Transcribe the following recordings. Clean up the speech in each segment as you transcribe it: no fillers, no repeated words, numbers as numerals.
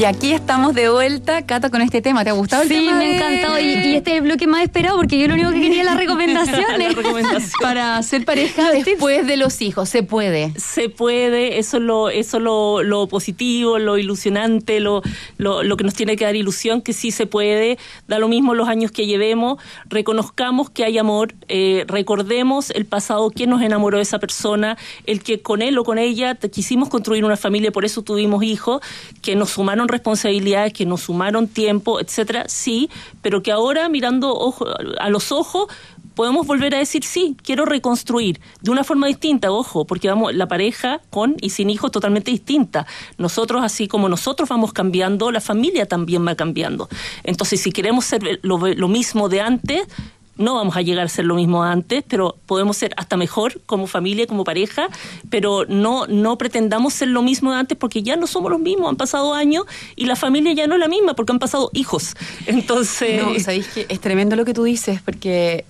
Y aquí estamos de vuelta, Cata, con este tema. ¿Te ha gustado el tema? Sí, me ha encantado. Y este es el bloque más esperado porque yo lo único que quería era las recomendaciones. Para ser pareja después de los hijos. Se puede. Se puede, eso es lo positivo, lo ilusionante, lo que nos tiene que dar ilusión, que sí se puede. Da lo mismo los años que llevemos. Reconozcamos que hay amor. Recordemos el pasado, quién nos enamoró de esa persona, el que con él o con ella quisimos construir una familia, por eso tuvimos hijos, que nos sumaron responsabilidades, que nos sumaron tiempo, etcétera, sí, pero que ahora mirando a los ojos podemos volver a decir sí, quiero reconstruir de una forma distinta, ojo, porque vamos, la pareja con y sin hijos totalmente distinta. Nosotros, así como nosotros vamos cambiando, la familia también va cambiando. Entonces, si queremos ser lo mismo de antes, no vamos a llegar a ser lo mismo antes, pero podemos ser hasta mejor como familia, como pareja, pero no pretendamos ser lo mismo de antes porque ya no somos los mismos, han pasado años y la familia ya no es la misma porque han pasado hijos. Entonces... No, sabéis que es tremendo lo que tú dices porque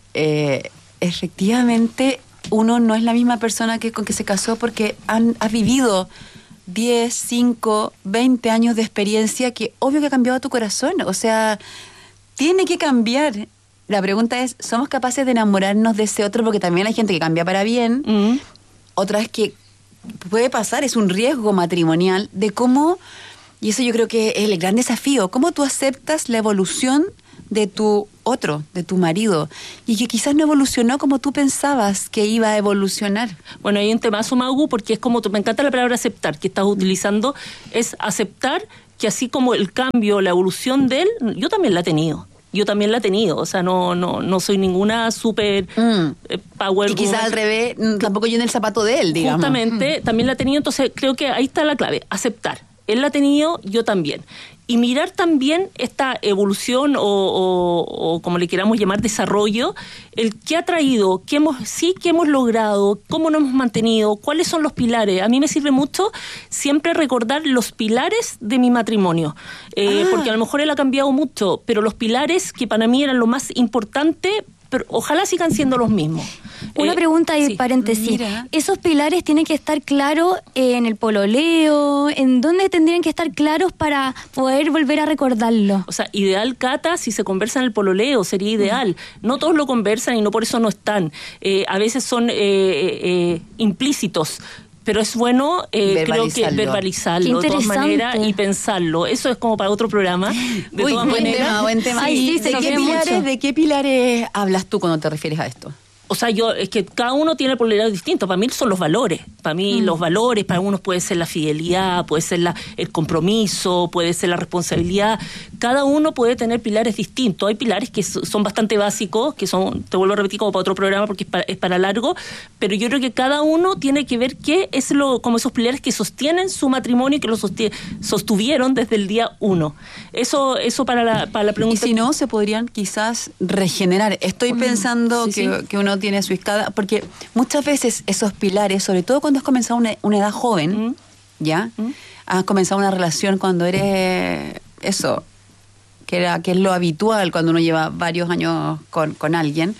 efectivamente uno no es la misma persona con que se casó porque has vivido 10, 5, 20 años de experiencia que obvio que ha cambiado tu corazón, o sea, tiene que cambiar. La pregunta es, ¿somos capaces de enamorarnos de ese otro? Porque también hay gente que cambia para bien. Otra es que puede pasar, es un riesgo matrimonial de cómo, y eso yo creo que es el gran desafío, cómo tú aceptas la evolución de tu otro, de tu marido, y que quizás no evolucionó como tú pensabas que iba a evolucionar. Bueno, hay un temazo, Magu, porque es como, me encanta la palabra aceptar, que estás utilizando, es aceptar que así como el cambio, la evolución de él, yo también la he tenido. O sea, no soy ninguna super power. Y quizás al revés, tampoco yo en el zapato de él, digamos. Justamente, también la he tenido, entonces creo que ahí está la clave, aceptar. Él la ha tenido, yo también. Y mirar también esta evolución o como le queramos llamar, desarrollo, el qué ha traído, qué hemos logrado, cómo nos hemos mantenido, cuáles son los pilares. A mí me sirve mucho siempre recordar los pilares de mi matrimonio, porque a lo mejor él ha cambiado mucho, pero los pilares que para mí eran lo más importante, pero ojalá sigan siendo los mismos. Una pregunta y sí. paréntesis. Mira. ¿Esos pilares tienen que estar claros en el pololeo? ¿En dónde tendrían que estar claros para poder volver a recordarlo? O sea, ideal, Cata, si se conversa en el pololeo, sería ideal. No todos lo conversan y no por eso no están. A veces son implícitos. Pero es bueno, creo que verbalizarlo de todas maneras y pensarlo. Eso es como para otro programa. De todas maneras. Buen tema. Ay, sí, ¿De qué pilares hablas tú cuando te refieres a esto? O sea, es que cada uno tiene polaridades distintas. Para mí son los valores. Para mí los valores, para algunos puede ser la fidelidad, puede ser el compromiso, puede ser la responsabilidad. Cada uno puede tener pilares distintos. Hay pilares que son bastante básicos, que son, te vuelvo a repetir, como para otro programa porque es para largo, pero yo creo que cada uno tiene que ver qué es como esos pilares que sostienen su matrimonio y que lo sostuvieron desde el día 1. Eso para la pregunta. Y si no, se podrían quizás regenerar. Estoy pensando que uno tiene su escala, porque muchas veces esos pilares, sobre todo cuando has comenzado una edad joven, ¿ya? Has comenzado una relación cuando eres eso, que es lo habitual cuando uno lleva varios años con alguien.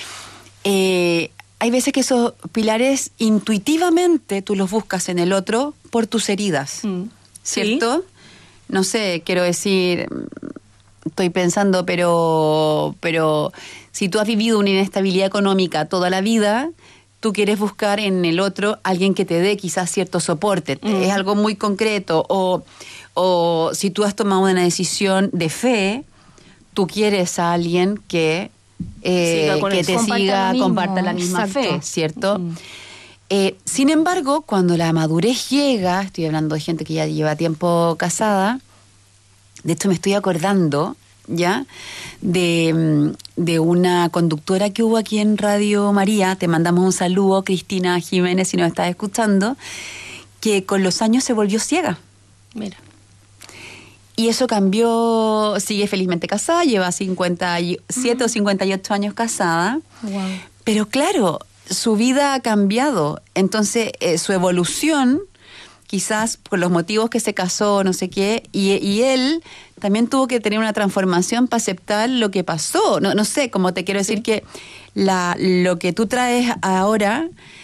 Hay veces que esos pilares intuitivamente tú los buscas en el otro por tus heridas, ¿cierto? Sí. No sé, quiero decir, estoy pensando, pero si tú has vivido una inestabilidad económica toda la vida, tú quieres buscar en el otro alguien que te dé quizás cierto soporte. Es algo muy concreto. O si tú has tomado una decisión de fe, tú quieres a alguien que comparta la misma fe, ¿cierto? Sin embargo, cuando la madurez llega, estoy hablando de gente que ya lleva tiempo casada, de hecho me estoy acordando ya de una conductora que hubo aquí en Radio María, te mandamos un saludo, Cristina Jiménez, si nos estás escuchando, que con los años se volvió ciega. Mira. Y eso cambió, sigue felizmente casada, lleva 57 o 58 años casada. Wow. Pero claro, su vida ha cambiado. Entonces, su evolución, quizás por los motivos que se casó, no sé qué, y él también tuvo que tener una transformación para aceptar lo que pasó. No sé, como te quiero decir que lo que tú traes ahora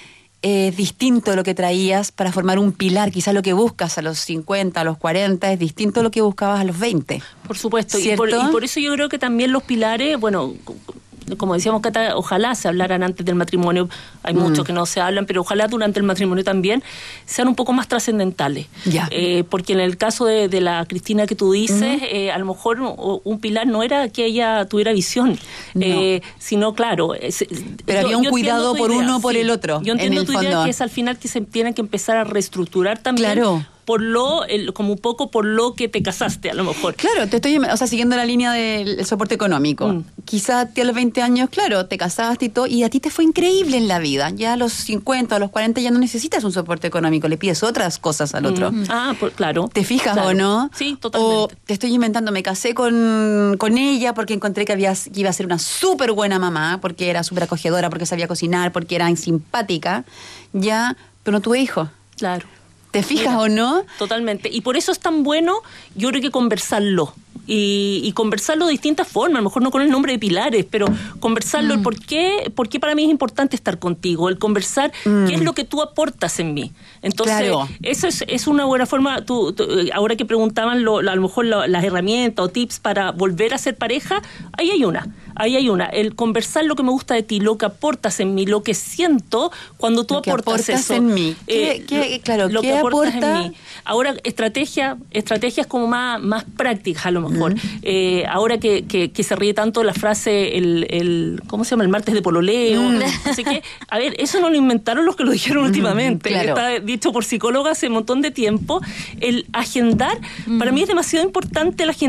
es distinto de lo que traías para formar un pilar. Quizás lo que buscas a los 50, a los 40 es distinto de lo que buscabas a los 20. Por supuesto, y ¿Cierto? por eso yo creo que también los pilares, bueno, como decíamos, Cata, ojalá se hablaran antes del matrimonio, hay muchos que no se hablan, pero ojalá durante el matrimonio también sean un poco más trascendentales. Ya. Porque en el caso de la Cristina que tú dices, a lo mejor un pilar no era que ella tuviera visión, sino, claro... pero había un cuidado por uno o por el otro. Yo entiendo en el tu fondo. idea, que es al final que se tienen que empezar a reestructurar también. Claro. Como un poco por lo que te casaste, a lo mejor. Claro, siguiendo la línea del soporte económico. Quizás a los 20 años, claro, te casaste y todo, y a ti te fue increíble en la vida. Ya a los 50, a los 40 ya no necesitas un soporte económico, le pides otras cosas al otro. Claro. ¿Te fijas claro. o no? Sí, totalmente. O te estoy inventando, me casé con ella porque encontré que iba a ser una súper buena mamá, porque era súper acogedora, porque sabía cocinar, porque era simpática, ya, pero no tuve hijos. Claro. ¿Te fijas o no? Totalmente. Y por eso es tan bueno, yo creo que conversarlo. Y conversarlo de distintas formas, a lo mejor no con el nombre de pilares, pero conversarlo, el por qué para mí es importante estar contigo, el conversar qué es lo que tú aportas en mí. Entonces, claro. Eso es una buena forma. Tú, ahora que preguntaban a lo mejor las herramientas o tips para volver a ser pareja, ahí hay una. El conversar lo que me gusta de ti, lo que aportas en mí, lo que siento cuando tú aportas eso. En mí. Claro, lo ¿qué que aportas aporta? en mí. Ahora, estrategias como más prácticas a lo mejor. Ahora que se ríe tanto la frase, ¿cómo se llama? El martes de pololeo. Así que, a ver, eso no lo inventaron los que lo dijeron últimamente. Claro. Está dicho por psicólogas hace un montón de tiempo. El agendar, para mí es demasiado importante el agendar